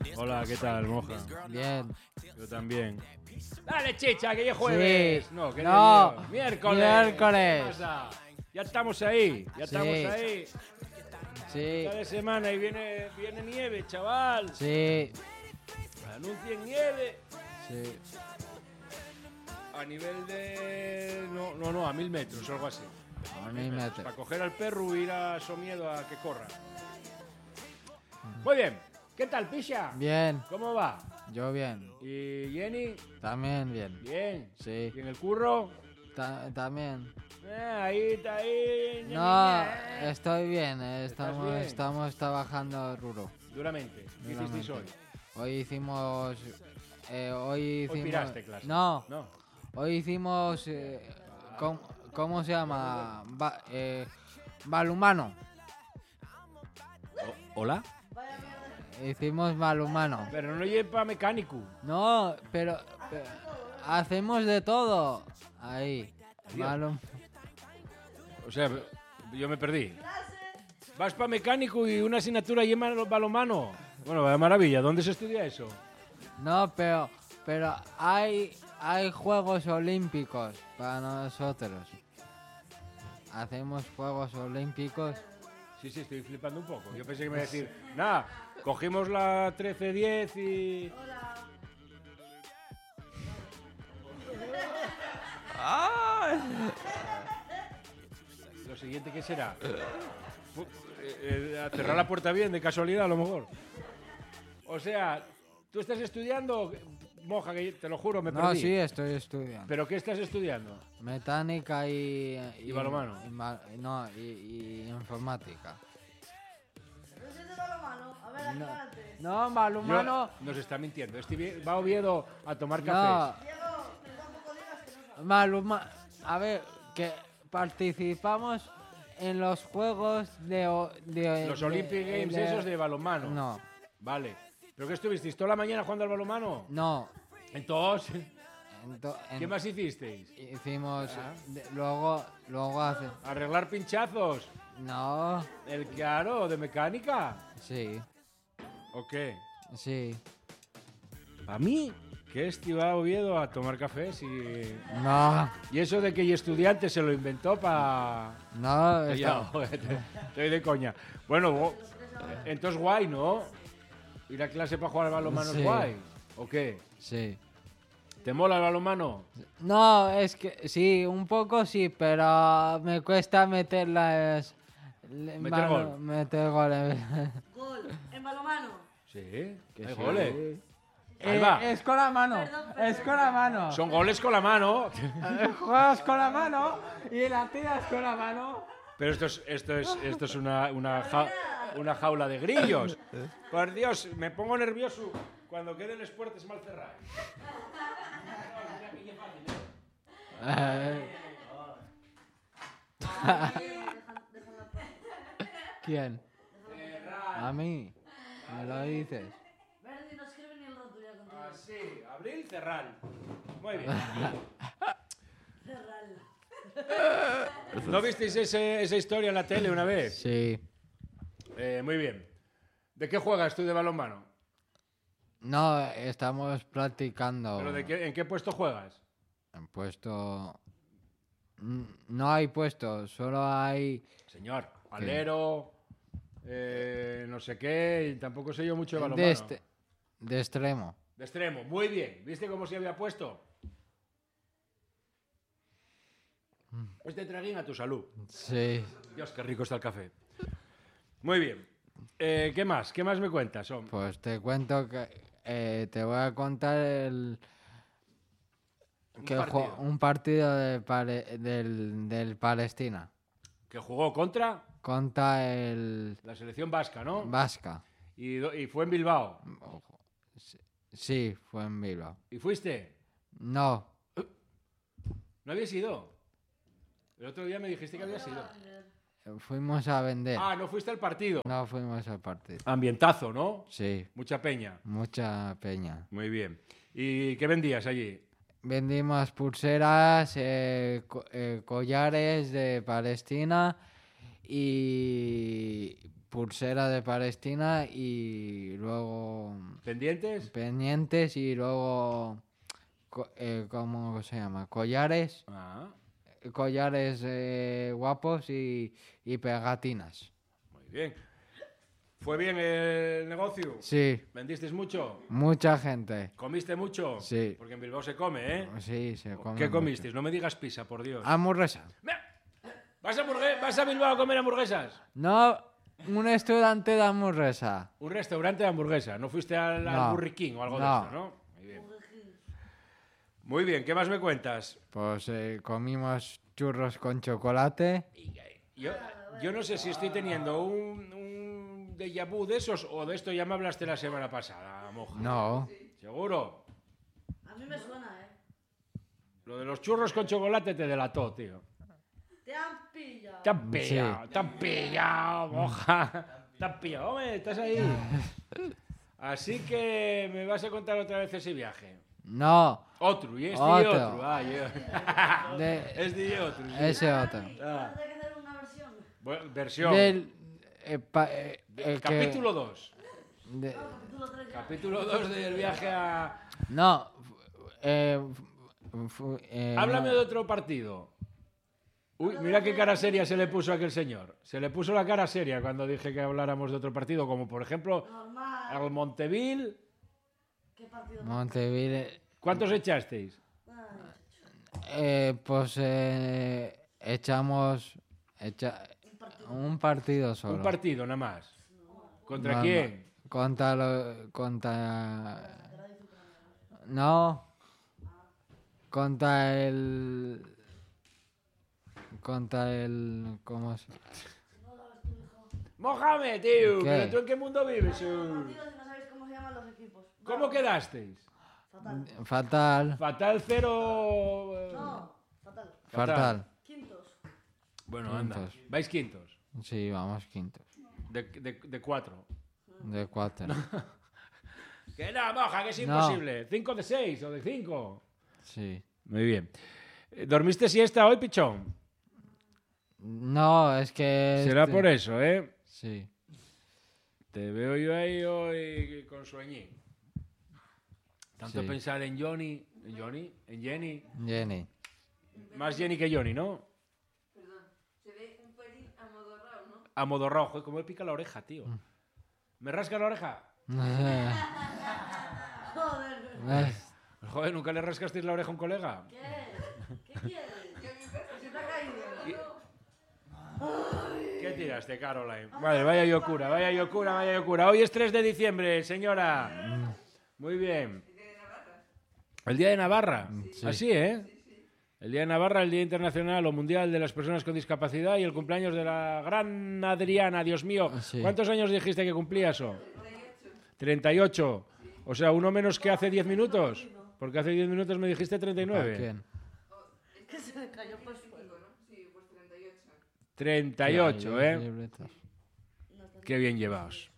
Hola, ¿qué tal, moja? Bien. Yo también. Dale, chicha, que ya es jueves. Sí. No, que No. no. Miércoles. Miércoles. ¿Qué pasa? Ya estamos ahí. Ya Sí. estamos ahí. Sí. Cada semana y viene nieve, chaval. Sí. Anuncien nieve. Sí. A nivel de... No, a 1000 metros o algo así. A 1000 metros. Para coger al perro y ir a Somiedo a que corra. Muy bien. ¿Qué tal, Pisha? Bien. ¿Cómo va? Yo bien. ¿Y Jenny? También bien. Bien. Sí. ¿Y en el curro? También. Ahí está ahí. No, estoy bien. ¿Estás bien? Estamos trabajando duro. Duramente. ¿Qué hicisteis hoy? Hoy hicimos... Hoy piraste clase. No. No. Hoy hicimos... ¿cómo se llama? Balumano. ¿Hola? Hicimos balumano. Pero no lleva mecánico. No, pero hacemos de todo. Ahí. Tío. O sea, yo me perdí. Vas para mecánico y una asignatura lleva balonmano. Bueno, vaya maravilla. ¿Dónde se estudia eso? No, pero hay Juegos Olímpicos para nosotros. Hacemos Juegos Olímpicos. Sí, estoy flipando un poco. Yo pensé que me iba a decir, nada, cogimos la 1310 y... Lo siguiente, ¿qué será? Cerrar la puerta bien, de casualidad, a lo mejor. O sea, ¿tú estás estudiando? Moja, que te lo juro, me perdí. No, sí, estoy estudiando. ¿Pero qué estás estudiando? Mecánica y balonmano. Y informática. No, No, balonmano. Nos está mintiendo. Va a Oviedo a tomar café. No, Diego, pero tampoco digas que no sabes. a ver, que participamos en los juegos Los Olympic Games esos de balonmano. No, Vale. ¿Pero qué estuvisteis toda la mañana jugando al balonmano? no. Entonces, En- ¿qué más hicisteis? Hicimos Ah. luego hace. ¿Arreglar pinchazos? No, ¿El claro de mecánica? sí, ¿O qué? sí. ¿A mí? Que va a Oviedo a tomar café No, y eso de que hay estudiante se lo inventó para... no, Ya, estoy de coña. Bueno, entonces guay, ¿no? Ir a clase para jugar al balonmano Sí. es guay. ¿O qué? sí. ¿Te mola el balonmano? No, es que sí, un poco sí, pero me cuesta meter las. Meter gol. Meter goles. Gol, en balomano. Sí, Que hay sí. goles. Ahí va. Es con la mano, Perdón. es con la mano. Son goles con la mano. Juegas con la mano y la tiras con la mano. Pero esto es una jaula de grillos. Por Dios, me pongo nervioso cuando queden las puertas mal cerradas. ¿Quién? A mí. Me lo dices. Verdi no escribe ni el rótulo ya contigo. Así, abril, cerrar. Muy bien. Cerrarla. ¿No visteis esa historia en la tele una vez? Sí. Muy bien. ¿De qué juegas tú de balonmano? No, estamos practicando. ¿Pero en qué puesto juegas? En puesto. No hay puesto, solo hay. Señor, alero, no sé qué, y tampoco sé yo mucho de balonmano. De extremo. De extremo, muy bien. ¿Viste cómo se había puesto? Este traguín a tu salud. Sí. Dios, qué rico está el café. Muy bien. ¿Qué más? ¿Qué más me cuentas, hombre? Pues te cuento que te voy a contar un partido del Palestina Que jugó contra contra la selección vasca, ¿no? Vasca. Y fue en Bilbao. Sí, fue en Bilbao. ¿Y fuiste? No, ¿No habías ido? El otro día me dijiste que habías ido. fuimos a vender. Ah, no fuiste al partido. No fuimos al partido. Ambientazo, ¿no? Sí, Mucha peña. mucha peña. Muy bien. ¿Y qué vendías allí? Vendimos pulseras, collares de Palestina y pulsera de Palestina y luego ¿Pendientes? pendientes y luego, ¿cómo se llama? Collares, Ah, collares guapos y pegatinas. muy bien. ¿Fue bien el negocio? Sí, ¿Vendisteis mucho? mucha gente. ¿Comiste mucho? Sí. Porque en Bilbao se come, ¿eh? Sí, se come ¿Qué mucho. comisteis? No me digas pizza, por Dios. Hamburguesa. ¿Vas a Bilbao a comer hamburguesas? No, un estudiante de hamburguesa. Un restaurante de hamburguesa. ¿No fuiste al No. Burger King o algo de No. esto, no? Muy bien. Muy bien, ¿qué más me cuentas? Pues comimos churros con chocolate. Yo no sé si estoy teniendo un déjà vu de esos o de esto ya me hablaste la semana pasada, moja. No, ¿Seguro? A mí me suena, Lo de los churros con chocolate te delató, tío. Te han pillado. Te han pillado, moja. Te han pillado, hombre, estás ahí. Así que me vas a contar otra vez ese viaje. no, Otro, y este Otro. y otro. Ah, yo. de Y otro. Sí. ese otro. Ah, Hay que hacer una versión. bueno, versión. Del el que- Capítulo 2. de- Capítulo 3 ya. Capítulo 2 del viaje a... no, Háblame no. de otro partido. Uy, mira qué cara seria se le puso a aquel señor. Se le puso la cara seria cuando dije que habláramos de otro partido, como por ejemplo Normal. el Monteville. ¿Qué partido? Montevideo. ¿Cuántos echasteis? Pues echamos un partido solo. Un partido nada más. ¿Contra No, quién? No. Contra el ¿cómo se? Mohamed, tío. ¿Qué? ¿Pero tú en qué mundo vives? Partidos y no sabéis cómo se llaman los equipos. ¿Cómo quedasteis? Fatal. Fatal. Fatal 0... No, fatal. Fatal. Quintos. Bueno, anda. Quintos. Vais quintos. Sí, vamos quintos. De 4. De 4. Que no, moja, que es No. imposible. 5 de 6 o de 5. Sí. Muy bien. ¿Dormiste siesta hoy, pichón? No, es que... Será por eso, ¿eh? Sí. Te veo yo ahí hoy con sueñín. Tanto Sí. pensar en Johnny, en Jenny. Jenny. Más Jenny que Johnny, ¿no? Perdón, se ve un pelín amodorrado, ¿no? A modo rojo. ¿Cómo me pica la oreja, tío? ¿Me rasca la oreja? Joder. Joder, ¿nunca le rascasteis la oreja a un colega? ¿Qué? ¿Qué quieres? ¿Se te ha caído? ¿Qué tiraste, Caroline? Madre, vaya locura, vaya locura, vaya locura. Hoy es 3 de diciembre, señora. Muy bien. ¿El Día de Navarra? Sí. Así, ¿eh? El Día de Navarra, el Día Internacional o Mundial de las Personas con Discapacidad y el cumpleaños de la gran Adriana, Dios mío. Sí. ¿Cuántos años dijiste que cumplía eso? 38. O sea, uno menos que hace 10 minutos. Porque hace 10 minutos me dijiste 39. ¿Quién? Que se me cayó por suelo. Sí, pues 38. 38, Hay ¿eh? libretas. Qué bien llevaos.